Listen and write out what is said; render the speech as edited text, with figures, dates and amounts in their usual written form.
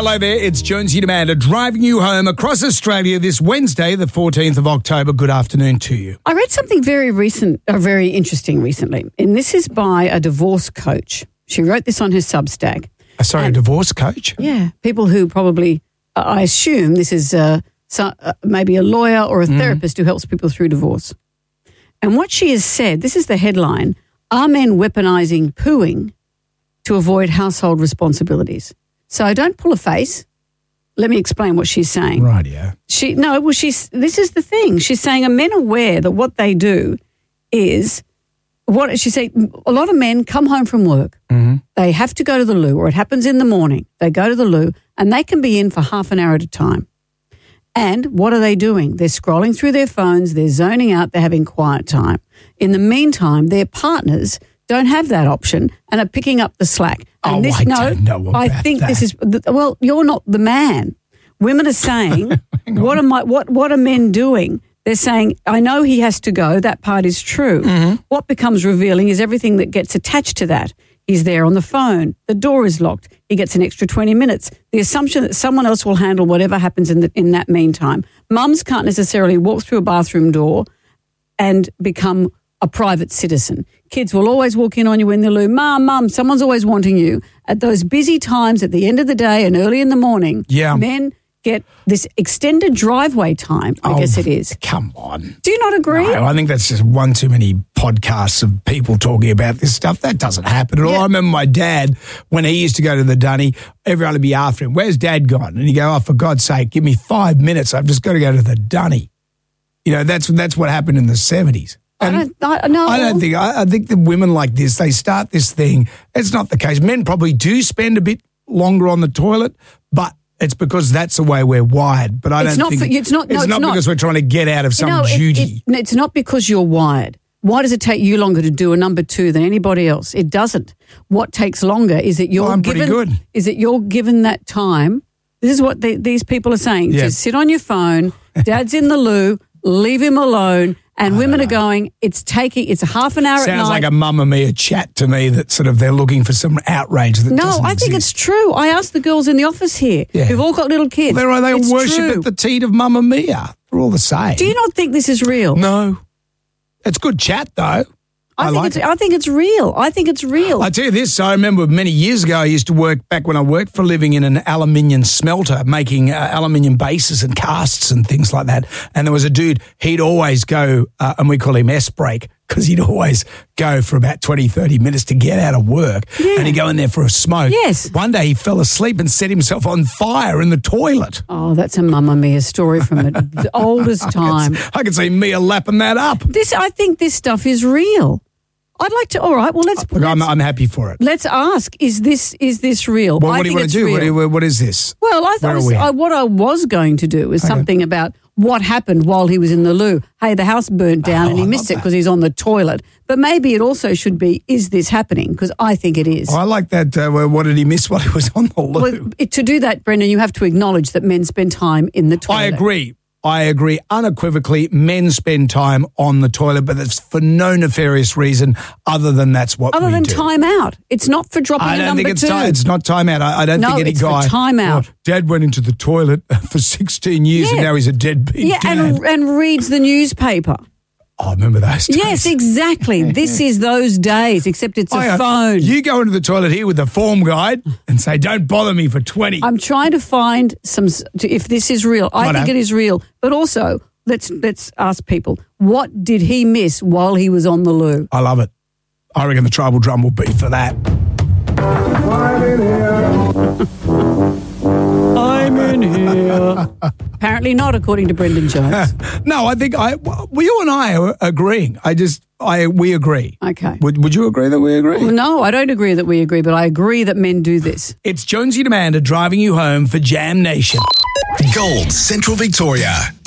Hello there, it's Jonesy and Amanda driving you home across Australia this Wednesday, the 14th of October. Good afternoon to you. I read something very interesting recently, and this is by a divorce coach. She wrote this on her Substack. A divorce coach? Yeah, people who probably, I assume this is maybe a lawyer or a therapist who helps people through divorce. And what she has said, this is the headline, are men weaponizing pooing to avoid household responsibilities? So don't pull a face. Let me explain what she's saying. Right, yeah. This is the thing. She's saying, are men aware that what they do is, what she said, a lot of men come home from work. Mm-hmm. They have to go to the loo, or it happens in the morning. They go to the loo and they can be in for half an hour at a time. And what are they doing? They're scrolling through their phones. They're zoning out. They're having quiet time. In the meantime, their partners don't have that option and are picking up the slack. And don't know about that. This is, well, you're not the man. Women are saying, what are men doing? They're saying, I know he has to go. That part is true. Mm-hmm. What becomes revealing is everything that gets attached to that. He's there on the phone. The door is locked. He gets an extra 20 minutes. The assumption that someone else will handle whatever happens in that meantime. Mums can't necessarily walk through a bathroom door and become a private citizen. Kids will always walk in on you in the loo. Mum, someone's always wanting you. At those busy times at the end of the day and early in the morning, men get this extended driveway time, I guess it is. Come on. Do you not agree? No, I think that's just one too many podcasts of people talking about this stuff. That doesn't happen at all. I remember my dad, when he used to go to the dunny, everyone would be after him. Where's Dad gone? And he'd go, for God's sake, give me 5 minutes. I've just got to go to the dunny. You know, that's what happened in the 70s. And I think the women like this, they start this thing. It's not the case. Men probably do spend a bit longer on the toilet, but it's because that's the way we're wired. But I don't think it's not because we're trying to get out of some duty. It's not because you're wired. Why does it take you longer to do a number two than anybody else? It doesn't. What takes longer is that you're given that time. This is what these people are saying. Yeah. Just sit on your phone. Dad's in the loo. Leave him alone. And women are going, it's a half an hour at night. Sounds like a Mamma Mia chat to me that sort of they're looking for some outrage that doesn't I think exist. it's true. I asked the girls in the office here who've all got little kids. They worship at the teat of Mamma Mia. They're all the same. Do you not think this is real? No. It's good chat, though. I think it's real. I think it's real. I tell you this, I remember many years ago I used to work, back when I worked for a living, in an aluminium smelter, making aluminium bases and casts and things like that. And there was a dude, he'd always go, and we call him S-break, because he'd always go for about 20, 30 minutes to get out of work. Yeah. And he'd go in there for a smoke. Yes. One day he fell asleep and set himself on fire in the toilet. Oh, that's a Mamma Mia story from the oldest time. I can see Mia lapping that up. I think this stuff is real. I'd like to. All right. Well, I'm happy for it. Let's ask: Is this real? Well, what do you want to do? What is this? Well, what I was going to do is something about what happened while he was in the loo. Hey, the house burnt down and he missed it because he's on the toilet. But maybe it also should be: is this happening? Because I think it is. I like that. What did he miss while he was on the loo? Well, to do that, Brendan, you have to acknowledge that men spend time in the toilet. I agree unequivocally. Men spend time on the toilet, but it's for no nefarious reason other than that's what we do. Other than time out. It's not for dropping a number two. It's not time out. I don't think any guy. No, it's for time out. Dad went into the toilet for 16 years and now he's a deadbeat dad. and reads the newspaper. Oh, I remember those days. Yes, exactly. This is those days, except it's a phone. You go into the toilet here with the form guide and say, don't bother me for 20. I'm trying to find if this is real. I think it is real. But also, let's ask people, what did he miss while he was on the loo? I love it. I reckon the tribal drum will be for that. I'm in here. Apparently not, according to Brendan Jones. No, I think you and I are agreeing. We agree. Okay. Would you agree that we agree? Well, no, I don't agree that we agree, but I agree that men do this. It's Jonesy and Amanda driving you home for Jam Nation. Gold Central Victoria.